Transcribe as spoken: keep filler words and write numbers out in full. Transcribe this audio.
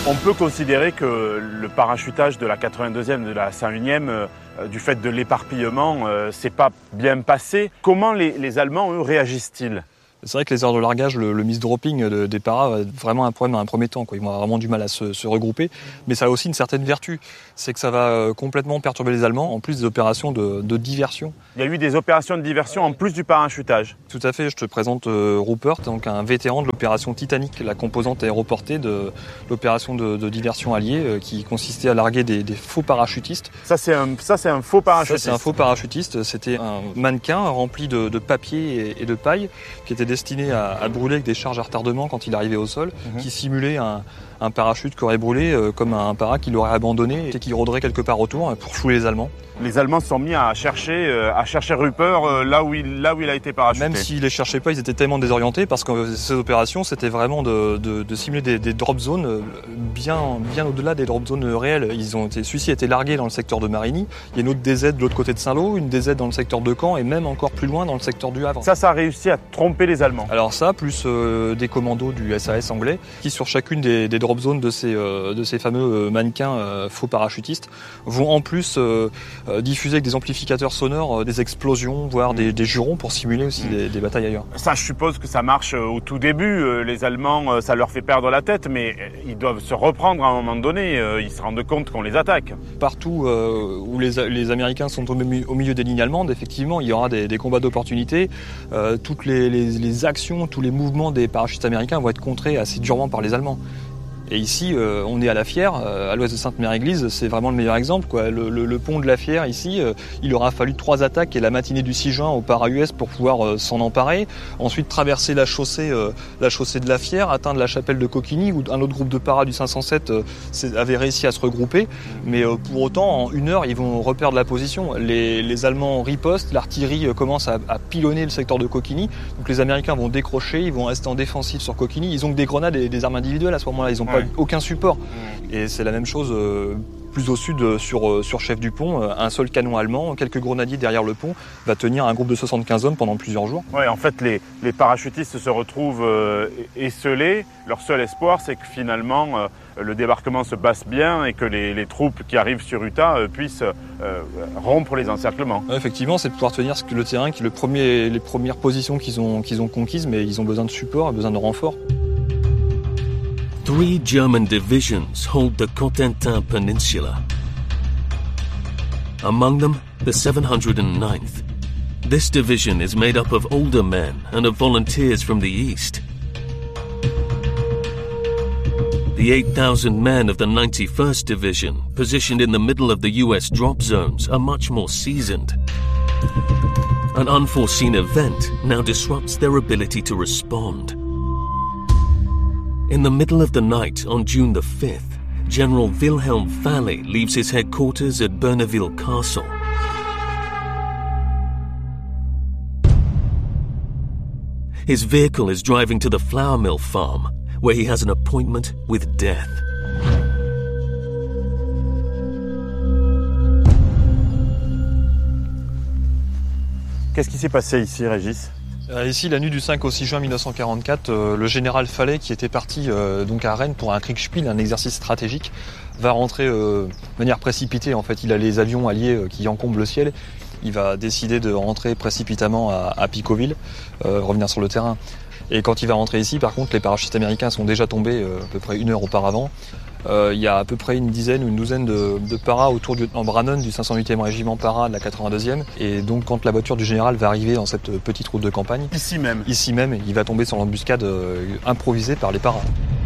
On peut considérer que le parachutage de la quatre-vingt-deuxième et de la cent unième, euh, du fait de l'éparpillement, euh, s'est pas bien passé. Comment les, les Allemands, eux, réagissent-ils ? C'est vrai que les heures de largage, le, le misdropping de, des paras a vraiment un problème dans un premier temps, quoi. Ils vont avoir vraiment du mal à se, se regrouper. Mais ça a aussi une certaine vertu. C'est que ça va complètement perturber les Allemands, en plus des opérations de, de diversion. Il y a eu des opérations de diversion en plus du parachutage. Tout à fait. Je te présente euh, Rupert, donc un vétéran de l'opération Titanic, la composante aéroportée de l'opération de, de diversion alliée, euh, qui consistait à larguer des, des faux parachutistes. Ça, c'est un, ça, c'est un faux parachutiste. Ça, c'est un faux parachutiste. C'était un mannequin rempli de, de papier et, et de paille, qui était destiné à, à brûler avec des charges à retardement quand il arrivait au sol, mmh. qui simulait un, un parachute qui aurait brûlé euh, comme un para qu'il aurait abandonné et qui rôderait quelque part autour pour fouler les Allemands. Les Allemands se sont mis à chercher, euh, à chercher Rupert euh, là, où il, là où il a été parachuté. Même s'ils ne les cherchaient pas, ils étaient tellement désorientés parce que ces opérations, c'était vraiment de, de, de simuler des, des drop zones bien, bien au-delà des drop zones réelles. Ils ont été, celui-ci a été largué dans le secteur de Marigny. Il y a une autre D Z de l'autre côté de Saint-Lô, une D Z dans le secteur de Caen et même encore plus loin dans le secteur du Havre. Ça, ça a réussi à tromper les Allemands. Alors ça, plus euh, des commandos du S A S anglais qui, sur chacune des, des drop zones de ces, euh, de ces fameux mannequins euh, faux parachutistes, vont en plus euh, euh, diffuser avec des amplificateurs sonores euh, des explosions, voire mmh. des, des jurons pour simuler aussi mmh. des, des batailles ailleurs. Ça, je suppose que ça marche au tout début. Les Allemands, ça leur fait perdre la tête, mais ils doivent se reprendre à un moment donné. Ils se rendent compte qu'on les attaque. Partout euh, où les, les Américains sont au, au milieu des lignes allemandes, effectivement, il y aura des, des combats d'opportunité. Euh, toutes les, les, les actions, tous les mouvements des parachutistes américains vont être contrés assez durement par les Allemands. Et ici, euh, on est à la Fière, euh, à l'ouest de Sainte-Mère-Église, c'est vraiment le meilleur exemple, quoi. Le, le, le pont de la Fière, ici, euh, il aura fallu trois attaques et la matinée du six juin au para-U S pour pouvoir euh, s'en emparer. Ensuite, traverser la chaussée, euh, la chaussée de la Fière, atteindre la chapelle de Coquigny, où un autre groupe de para du cinq cent sept euh, avait réussi à se regrouper. Mais euh, pour autant, en une heure, ils vont reperdre la position. Les, les Allemands ripostent, l'artillerie euh, commence à, à pilonner le secteur de Coquigny. Donc les Américains vont décrocher, ils vont rester en défensif sur Coquigny. Ils ont que des grenades et des armes individuelles à ce moment-là, ils ont pas aucun support. Mmh. Et c'est la même chose euh, plus au sud euh, sur, euh, sur Chef du Pont. Euh, un seul canon allemand, quelques grenadiers derrière le pont, va tenir un groupe de soixante-quinze hommes pendant plusieurs jours. Ouais, en fait, les, les parachutistes se retrouvent euh, esselés. Leur seul espoir, c'est que finalement, euh, le débarquement se passe bien et que les, les troupes qui arrivent sur Utah euh, puissent euh, rompre les encerclements. Ouais, effectivement, c'est de pouvoir tenir le terrain, qui est le premier, les premières positions qu'ils ont, qu'ils ont conquises, mais ils ont besoin de support, besoin de renfort. Three German divisions hold the Cotentin Peninsula. Among them, the seven hundred ninth. This division is made up of older men and of volunteers from the east. The eight thousand men of the ninety-first Division, positioned in the middle of the U S drop zones, are much more seasoned. An unforeseen event now disrupts their ability to respond. In the middle of the night on June the fifth, General Wilhelm Falle leaves his headquarters at Berneville Castle. His vehicle is driving to the flour mill farm, where he has an appointment with death. Qu'est-ce qui s'est passé ici, Régis ? Ici, la nuit du cinq au six juin mille neuf cent quarante-quatre, euh, le général Falle, qui était parti euh, donc à Rennes pour un Kriegspiel, un exercice stratégique, va rentrer euh, de manière précipitée. En fait, il a les avions alliés euh, qui encombrent le ciel. Il va décider de rentrer précipitamment à, à Picoville, euh, revenir sur le terrain. Et quand il va rentrer ici, par contre, les parachutistes américains sont déjà tombés euh, à peu près une heure auparavant. Euh, il y a à peu près une dizaine ou une douzaine de, de paras autour du lieutenant Brannon du cinq cent huitième régiment para de la quatre-vingt-deuxième. Et donc quand la voiture du général va arriver dans cette petite route de campagne, ici même, ici même, il va tomber sur l'embuscade euh, improvisée par les paras.